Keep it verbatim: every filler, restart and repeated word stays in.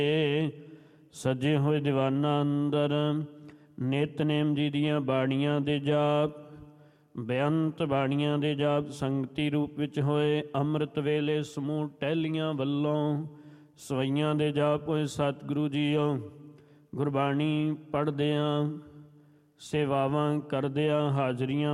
ਸੱਜੇ ਹੋਏ ਦੀਵਾਨਾਂ ਅੰਦਰ ਨਿਤਨੇਮ ਜੀ ਦੀਆਂ ਬਾਣੀਆਂ ਦੇ ਜਾਪ, ਬੇਅੰਤ ਬਾਣੀਆਂ ਦੇ ਜਾਪ ਸੰਗਤੀ ਰੂਪ ਵਿੱਚ ਹੋਏ। ਅੰਮ੍ਰਿਤ ਵੇਲੇ ਸਮੂਹ ਟਹਿਲੀਆਂ ਵੱਲੋਂ ਸਵਈਆਂ ਦੇ ਜਾਪ ਹੋਏ। ਸਤਿਗੁਰੂ ਜੀਓ, ਗੁਰਬਾਣੀ ਪੜ੍ਹਦਿਆਂ, ਸੇਵਾਵਾਂ ਕਰਦਿਆਂ, ਹਾਜ਼ਰੀਆਂ